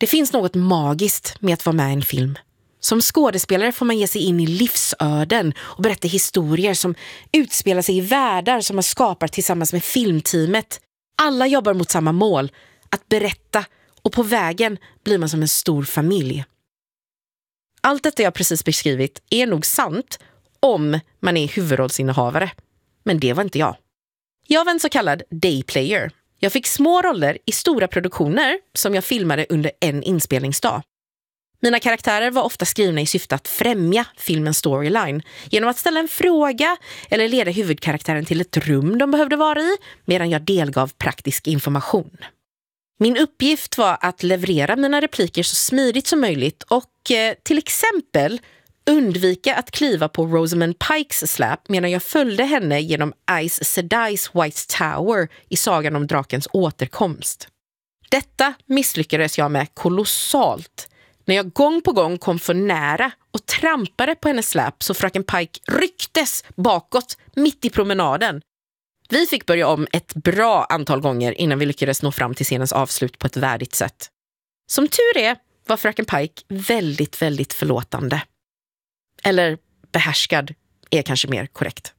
Det finns något magiskt med att vara med i en film. Som skådespelare får man ge sig in i livsöden och berätta historier som utspelar sig i världar som man skapar tillsammans med filmteamet. Alla jobbar mot samma mål, att berätta, och på vägen blir man som en stor familj. Allt detta jag precis beskrivit är nog sant om man är huvudrollsinnehavare. Men det var inte jag. Jag var en så kallad dayplayer. Jag fick små roller i stora produktioner som jag filmade under en inspelningsdag. Mina karaktärer var ofta skrivna i syfte att främja filmens storyline genom att ställa en fråga eller leda huvudkaraktären till ett rum de behövde vara i medan jag delgav praktisk information. Min uppgift var att leverera mina repliker så smidigt som möjligt och till exempel undvika att kliva på Rosamund Pikes släp medan jag följde henne genom Aes Sedais White Tower i sagan om drakens återkomst. Detta misslyckades jag med kolossalt när jag gång på gång kom för nära och trampade på hennes släp så fröken Pike rycktes bakåt mitt i promenaden. Vi fick börja om ett bra antal gånger innan vi lyckades nå fram till scenens avslut på ett värdigt sätt. Som tur är var fröken Pike väldigt, väldigt förlåtande. Eller behärskad är kanske mer korrekt.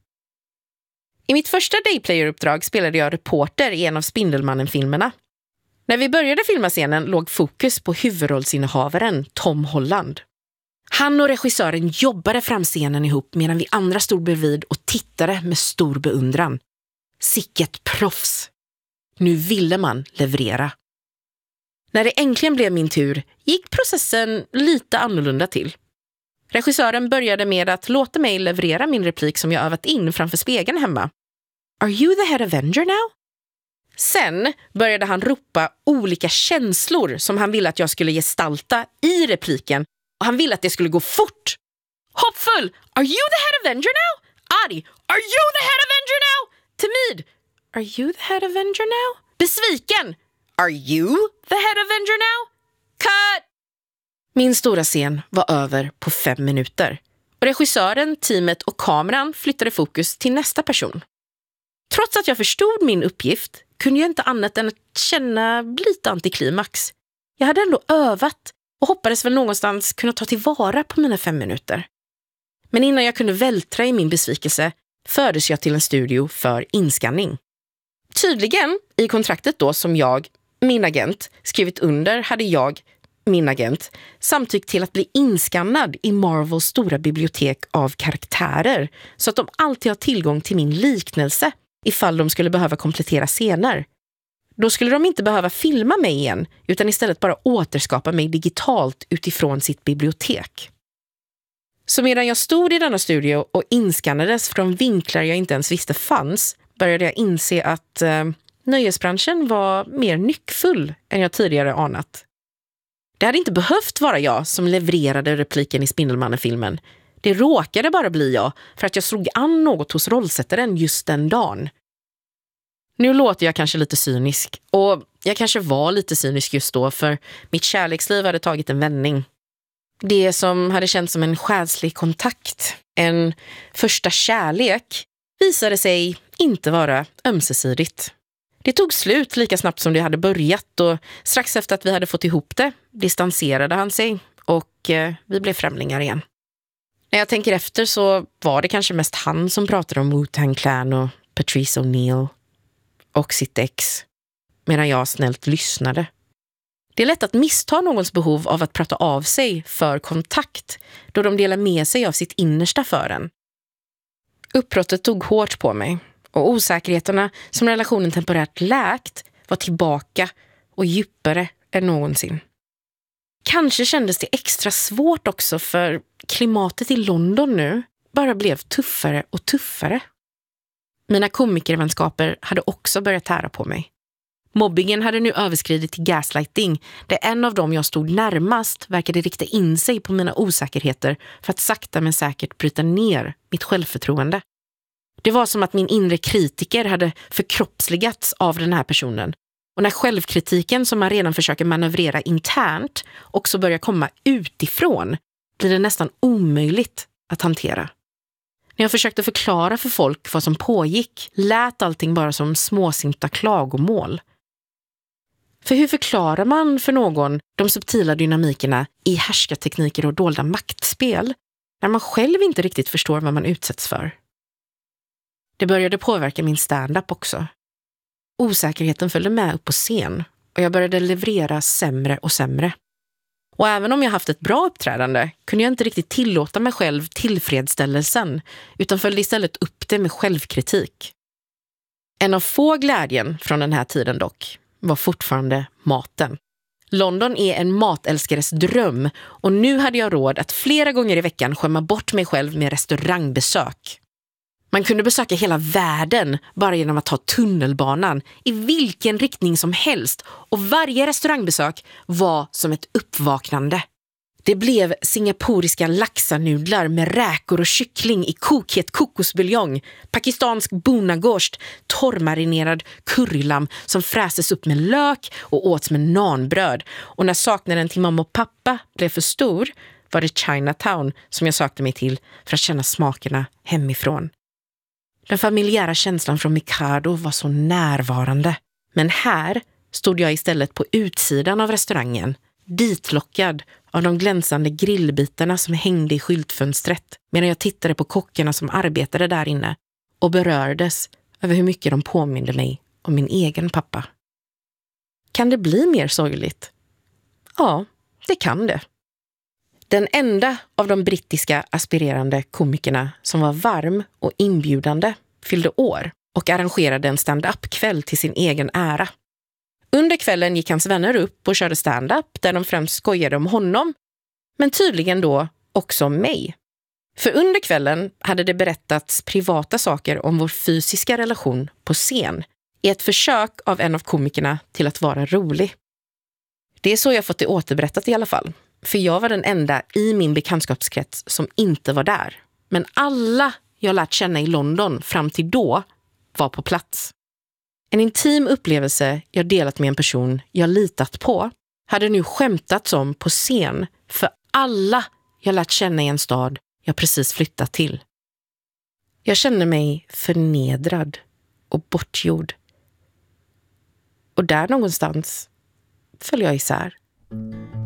I mitt första dayplayer-uppdrag spelade jag reporter i en av Spindelmannen-filmerna. När vi började filma scenen låg fokus på huvudrollsinnehavaren Tom Holland. Han och regissören jobbade fram scenen ihop medan vi andra stod bredvid och tittade med stor beundran. Sicket proffs! Nu ville man leverera. När det äntligen blev min tur gick processen lite annorlunda till. Regissören började med att låta mig leverera min replik som jag övat in framför spegeln hemma. Are you the head Avenger now? Sen började han ropa olika känslor som han ville att jag skulle gestalta i repliken och han ville att det skulle gå fort. Hoppfull! Are you the head Avenger now? Arg! Are you the head Avenger now? Timid! Are you the head Avenger now? Besviken! Are you the head Avenger now? Cut! Min stora scen var över på 5 minuter. Och regissören, teamet och kameran flyttade fokus till nästa person. Trots att jag förstod min uppgift kunde jag inte annat än att känna lite antiklimax. Jag hade ändå övat och hoppades väl någonstans kunna ta tillvara på mina 5 minuter. Men innan jag kunde vältra i min besvikelse fördes jag till en studio för inskanning. Tydligen i kontraktet då som jag, min agent, skrivit under hade jag, min agent, samtyckt till att bli inskannad i Marvels stora bibliotek av karaktärer så att de alltid har tillgång till min liknelse ifall de skulle behöva komplettera scener. Då skulle de inte behöva filma mig igen utan istället bara återskapa mig digitalt utifrån sitt bibliotek. Så medan jag stod i denna studio och inskannades från vinklar jag inte ens visste fanns började jag inse att nöjesbranschen var mer nyckfull än jag tidigare anat. Det hade inte behövt vara jag som levererade repliken i Spindelmannen-filmen. Det råkade bara bli jag för att jag slog an något hos rollsättaren just den dagen. Nu låter jag kanske lite cynisk och jag kanske var lite cynisk just då för mitt kärleksliv hade tagit en vändning. Det som hade känts som en själslig kontakt, en första kärlek, visade sig inte vara ömsesidigt. Det tog slut lika snabbt som det hade börjat och strax efter att vi hade fått ihop det distanserade han sig och vi blev främlingar igen. När jag tänker efter så var det kanske mest han som pratade om Wu-Tang Clan och Patrice O'Neill och sitt ex medan jag snällt lyssnade. Det är lätt att missta någons behov av att prata av sig för kontakt då de delar med sig av sitt innersta för en. Uppbrottet tog hårt på mig och osäkerheterna som relationen temporärt läkt var tillbaka och djupare än någonsin. Kanske kändes det extra svårt också för klimatet i London nu bara blev tuffare och tuffare. Mina komikervänskaper hade också börjat tära på mig. Mobbingen hade nu överskridit till gaslighting där en av dem jag stod närmast verkade rikta in sig på mina osäkerheter för att sakta men säkert bryta ner mitt självförtroende. Det var som att min inre kritiker hade förkroppsligats av den här personen. Och när självkritiken som man redan försöker manövrera internt också börjar komma utifrån blir det nästan omöjligt att hantera. När jag försökte förklara för folk vad som pågick lät allting bara som småsinta klagomål. För hur förklarar man för någon de subtila dynamikerna i härskartekniker och dolda maktspel när man själv inte riktigt förstår vad man utsätts för? Det började påverka min stand-up också. Osäkerheten följde med upp på scen och jag började leverera sämre och sämre. Och även om jag haft ett bra uppträdande kunde jag inte riktigt tillåta mig själv tillfredsställelsen utan följde istället upp det med självkritik. En av få glädjen från den här tiden dock var fortfarande maten. London är en matälskares dröm och nu hade jag råd att flera gånger i veckan skämma bort mig själv med restaurangbesök. Man kunde besöka hela världen bara genom att ta tunnelbanan i vilken riktning som helst och varje restaurangbesök var som ett uppvaknande. Det blev singaporiska laxanudlar med räkor och kyckling i kokhet kokosbuljong, pakistansk bonagårst, torrmarinerad currylamm som fräses upp med lök och åts med nanbröd. Och när saknaden till mamma och pappa blev för stor var det Chinatown som jag sökte mig till för att känna smakerna hemifrån. Den familjära känslan från Mikado var så närvarande. Men här stod jag istället på utsidan av restaurangen, ditlockad av de glänsande grillbitarna som hängde i skyltfönstret medan jag tittade på kockarna som arbetade där inne och berördes över hur mycket de påminde mig om min egen pappa. Kan det bli mer sorgligt? Ja, det kan det. Den enda av de brittiska aspirerande komikerna som var varm och inbjudande fyllde år och arrangerade en stand-up-kväll till sin egen ära. Under kvällen gick hans vänner upp och körde stand-up där de främst skojade om honom, men tydligen då också om mig. För under kvällen hade det berättats privata saker om vår fysiska relation på scen i ett försök av en av komikerna till att vara rolig. Det är så jag fått det återberättat i alla fall. För jag var den enda i min bekantskapskrets som inte var där. Men alla jag lärt känna i London fram till då var på plats. En intim upplevelse jag delat med en person jag litat på hade nu skämtats om på scen för alla jag lärt känna i en stad jag precis flyttat till. Jag kände mig förnedrad och bortgjord. Och där någonstans föll jag isär.